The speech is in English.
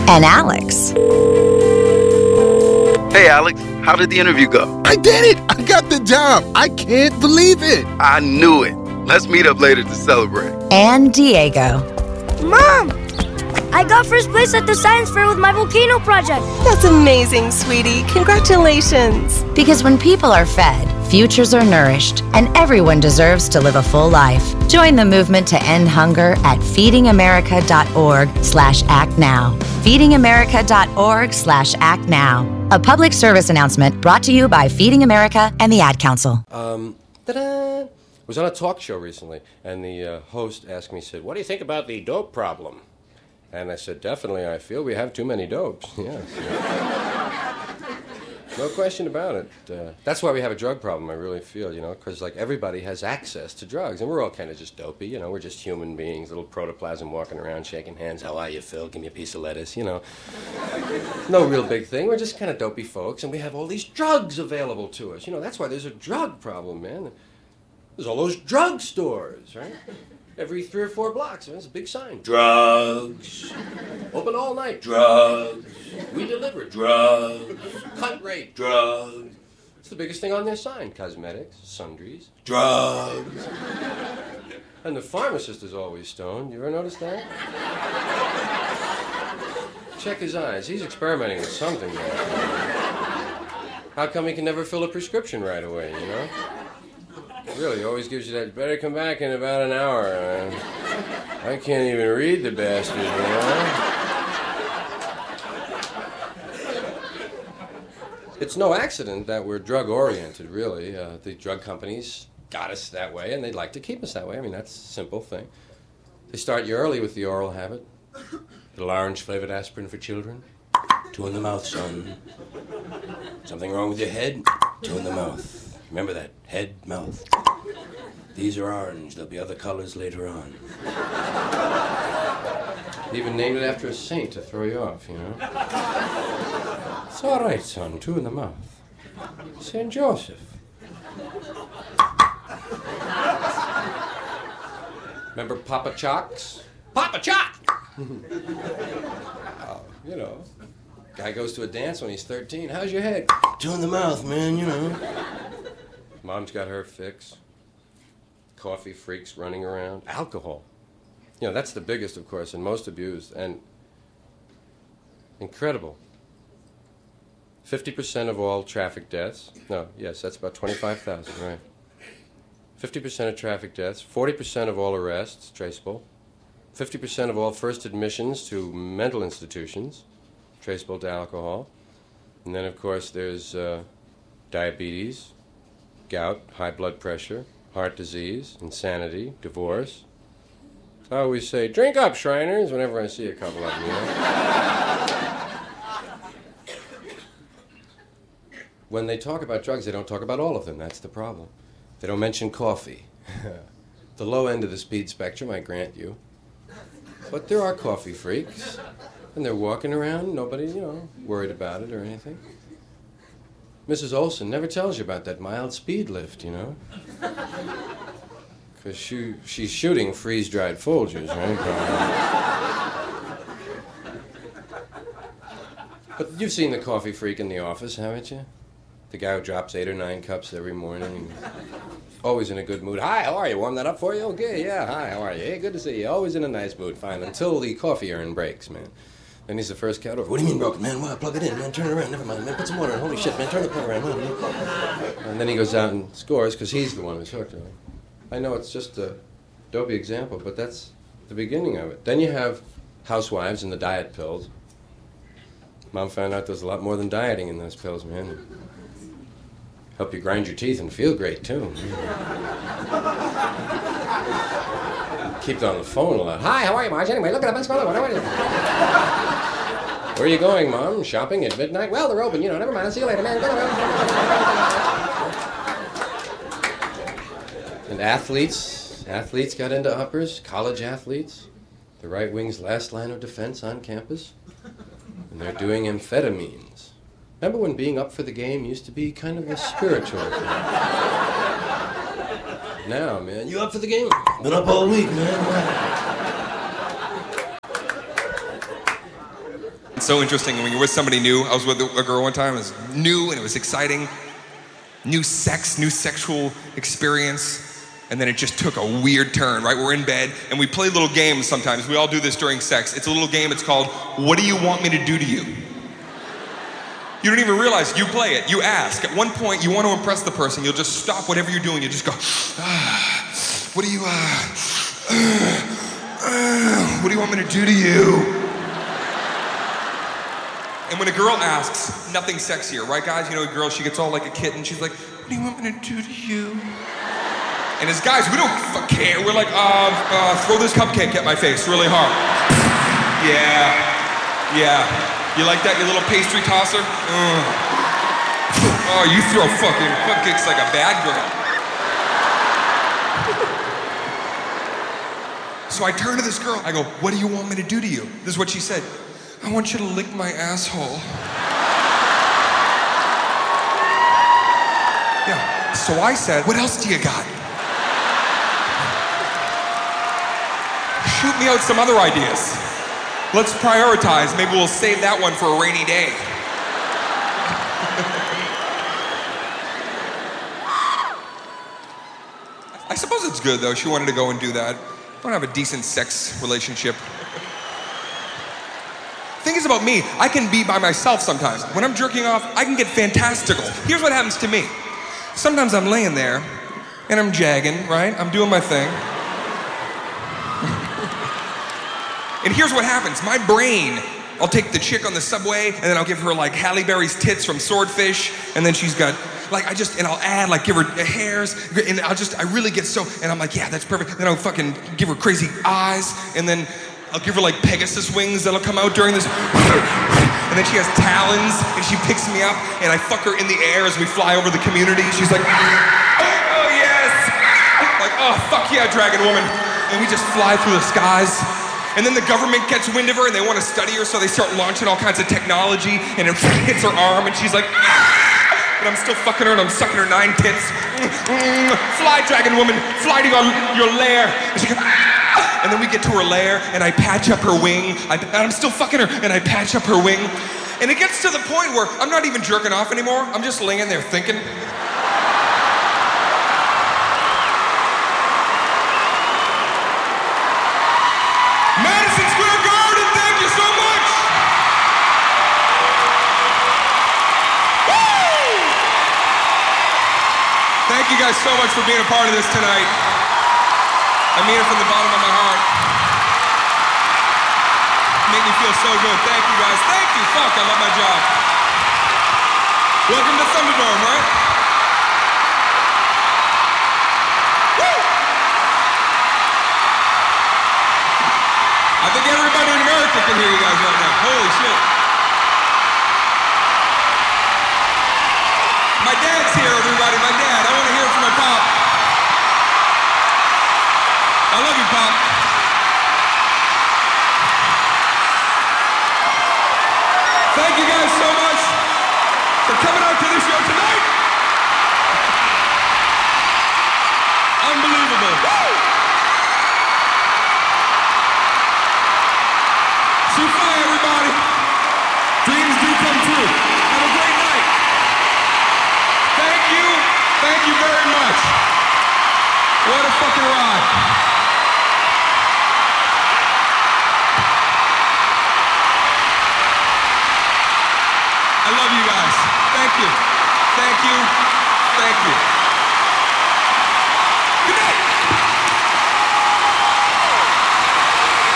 and Alex. Hey, Alex, how did the interview go? I did it! I got the job! I can't believe it! I knew it. Let's meet up later to celebrate. And Diego. Mom! I got first place at the science fair with my volcano project. That's amazing, sweetie. Congratulations. Because when people are fed, futures are nourished, and everyone deserves to live a full life. Join the movement to end hunger at feedingamerica.org/actnow. feedingamerica.org/actnow. A public service announcement brought to you by Feeding America and the Ad Council. I was on a talk show recently, and the host asked me, said, "What do you think about the dope problem?" And I said, "Definitely, I feel we have too many dopes." Yes. No question about it. That's why we have a drug problem, I really feel, because like everybody has access to drugs, and we're all kind of just dopey, we're just human beings, little protoplasm walking around, shaking hands. How are you, Phil? Give me a piece of lettuce, No real big thing. We're just kind of dopey folks, and we have all these drugs available to us. That's why there's a drug problem, man. There's all those drug stores, right? Every 3 or 4 blocks, there's a big sign. Drugs. Open all night. Drugs. We deliver. Drugs. Cut rate. Drugs. It's the biggest thing on their sign. Cosmetics, sundries, drugs. And the pharmacist is always stoned. You ever notice that? Check his eyes. He's experimenting with something there. How come he can never fill a prescription right away, Really, he always gives you that, better come back in about an hour. I can't even read the bastard, It's no accident that we're drug-oriented, really. The drug companies got us that way, and they'd like to keep us that way. I mean, that's a simple thing. They start you early with the oral habit. Little orange-flavored aspirin for children. 2 in the mouth, son. Something wrong with your head? 2 in the mouth. Remember that, head, mouth. These are orange, there'll be other colors later on. They even named it after a saint to throw you off, It's all right, son, 2 in the mouth. St. Joseph. Remember Papa Chocks? Papa Choc! Guy goes to a dance when he's 13. How's your head? 2 in the mouth, man, Mom's got her fix. Coffee freaks running around. Alcohol. That's the biggest, of course, and most abused. And incredible. 50% of all traffic deaths. No, yes, that's about 25,000, right. 50% of traffic deaths. 40% of all arrests, traceable. 50% of all first admissions to mental institutions, traceable to alcohol. And then, of course, there's diabetes, gout, high blood pressure, heart disease, insanity, divorce. I always say, drink up, Shriners, whenever I see a couple of them, When they talk about drugs, they don't talk about all of them. That's the problem. They don't mention coffee. The low end of the speed spectrum, I grant you. But there are coffee freaks, and they're walking around, nobody, worried about it or anything. Mrs. Olson never tells you about that mild speed lift, Because she's shooting freeze-dried Folgers, right? But you've seen the coffee freak in the office, haven't you? The guy who drops 8 or 9 cups every morning. Always in a good mood. Hi, how are you? Warm that up for you? Okay, yeah, hi, how are you? Hey, good to see you. Always in a nice mood, fine, until the coffee urn breaks, man. Then he's the first cat over. What do you mean broken, man? Well, plug it in, man. Turn it around. Never mind, man. Put some water in. Holy shit, man. Turn the plug around. And then he goes out and scores because he's the one who's hooked. Right? I know it's just a dopey example, but that's the beginning of it. Then you have housewives and the diet pills. Mom found out there's a lot more than dieting in those pills, man. Help you grind your teeth and feel great, too. Keep on the phone a lot. Hi, how are you, Marge? Anyway, look at that. What's going on? How are you? Where are you going, Mom? Shopping at midnight? Well, they're open, never mind. I'll see you later, man. And athletes got into uppers, college athletes. The right wing's last line of defense on campus. And they're doing amphetamines. Remember when being up for the game used to be kind of a spiritual thing? Now, man, you up for the game? Been up all week, man. So interesting when you're with somebody new. I was with a girl one time, it was new and it was exciting. New sex, new sexual experience. And then it just took a weird turn, right? We're in bed and we play little games sometimes. We all do this during sex. It's a little game, it's called, what do you want me to do to you? You don't even realize you play it, you ask. At one point, you want to impress the person, you'll just stop whatever you're doing, you just go, what do you want me to do to you? And when a girl asks, nothing sexier, right guys? You know a girl, she gets all like a kitten, she's like, what do you want me to do to you? And as guys, we don't care. We're like, throw this cupcake at my face really hard. Yeah. You like that, you little pastry tosser? Oh, you throw fucking cupcakes like a bad girl. So I turn to this girl, I go, what do you want me to do to you? This is what she said. I want you to lick my asshole. Yeah, so I said, what else do you got? Shoot me out some other ideas. Let's prioritize. Maybe we'll save that one for a rainy day. I suppose it's good though. She wanted to go and do that. I want to have a decent sex relationship. Thing is about me, I can be by myself sometimes. When I'm jerking off, I can get fantastical. Here's what happens to me. Sometimes I'm laying there and I'm jagging, right? I'm doing my thing. And here's what happens. My brain, I'll take the chick on the subway and then I'll give her like Halle Berry's tits from Swordfish, and then she's got like, and I'll add like, give her hairs, and I really get so, and I'm like, yeah, that's perfect. Then I'll fucking give her crazy eyes, and then I'll give her like Pegasus wings that'll come out during this, and then she has talons, and she picks me up, and I fuck her in the air as we fly over the community. She's like, oh yes! Like, oh fuck yeah, Dragon Woman. And we just fly through the skies. And then the government gets wind of her and they want to study her, so they start launching all kinds of technology, and it hits her arm and she's like, but I'm still fucking her and I'm sucking her 9 tits. Fly, Dragon Woman, fly to your lair. And she goes, and then we get to her lair and I patch up her wing, and I'm still fucking her and I patch up her wing. And it gets to the point where I'm not even jerking off anymore, I'm just laying there thinking. Madison Square Garden, thank you so much! Woo! Thank you guys so much for being a part of this tonight. I mean it from the bottom of my heart. Make me feel so good. Thank you guys. Thank you. Fuck, I love my job. Welcome to Thunderdome, right? Woo! I think everybody in America can hear you guys right now. Holy shit. My dad's here, everybody. My dad. I want to hear from my pop. I love you, Pop. Thank you guys so much for coming out to this show tonight. Unbelievable. Woo! Sufai, everybody. Dreams do come true. Have a great night. Thank you. Thank you very much. What a fucking ride. I love you guys. Thank you. Thank you.